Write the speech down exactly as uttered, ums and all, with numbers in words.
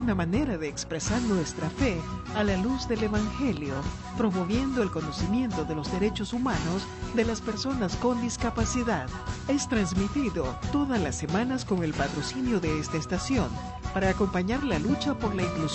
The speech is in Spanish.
Una manera de expresar nuestra fe a la luz del Evangelio, promoviendo el conocimiento de los derechos humanos de las personas con discapacidad. Es transmitido todas las semanas con el patrocinio de esta estación para acompañar la lucha por la inclusión